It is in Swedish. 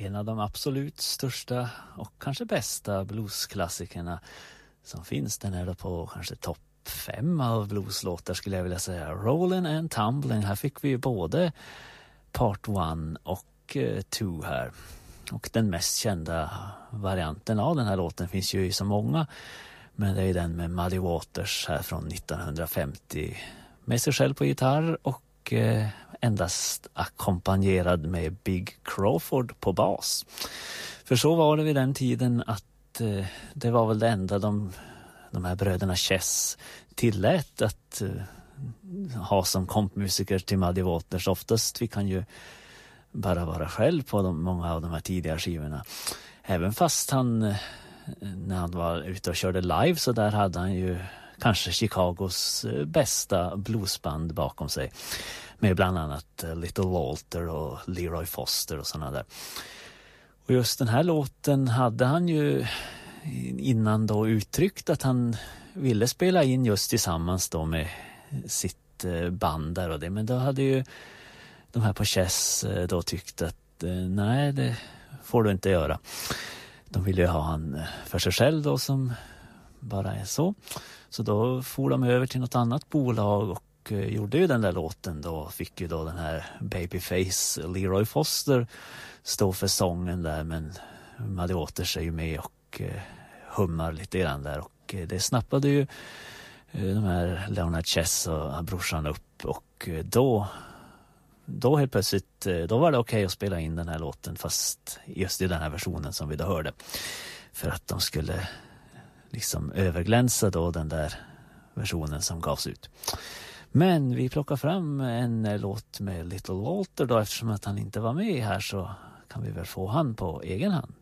en av de absolut största och kanske bästa bluesklassikerna som finns. Den är då på kanske topp 5 av blueslåtar skulle jag vilja säga. Rollin' and Tumbling. Här fick vi både part 1 och 2 här. Och den mest kända varianten av den här låten finns ju i så många. Men det är den med Muddy Waters här från 1950. Med sig själv på gitarr och endast ackompanjerad med Big Crawford på bas. För så var det vid den tiden att det var väl det enda de här bröderna Chess tillät att ha som kompmusiker till Muddy Waters. Oftast fick han ju bara vara själv på många av de här tidiga skivorna. Även fast han, när han var ute och körde live, så där hade han ju kanske Chicagos bästa bluesband bakom sig. Med bland annat Little Walter och Leroy Foster och sådana där. Och just den här låten hade han ju innan då uttryckt att han ville spela in just tillsammans då med sitt band där och det. Men då hade ju de här på Chess då tyckt att nej, det får du inte göra. De ville ju ha han för sig själv då, som bara är så. Så då for de över till något annat bolag och gjorde ju den där låten då. Fick ju då den här Babyface Leroy Foster stå för sången där, men Muddy Waters är ju med och hummar lite grann där. Och det snappade ju de här Leonard Chess och brorsan upp, och då helt plötsligt, då var det okej att spela in den här låten, fast just i den här versionen som vi då hörde. För att de skulle liksom överglänsa då den där versionen som gavs ut. Men vi plockar fram en låt med Little Walter då, eftersom att han inte var med här, så kan vi väl få han på egen hand.